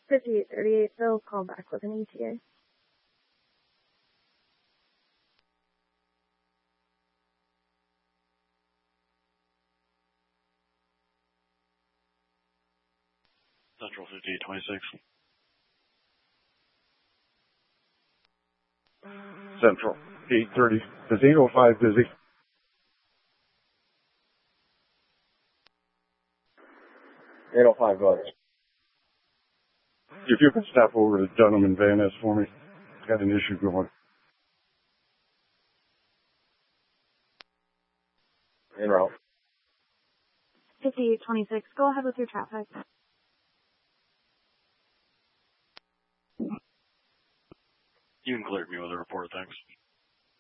5838, they'll call back with an ETA. Central 5826. Central 830. Is 805 busy? 805, go ahead. If you can step over to Dunham and Van Ness for me. Got an issue going. En route. 5826, go ahead with your traffic. You can clear me with a report, thanks.